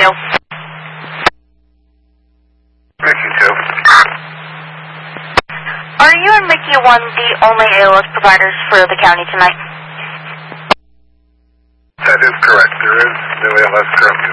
2. Mickey 2. Are you and Mickey 1 the only ALS providers for the county tonight? That is correct. There is no ALS currently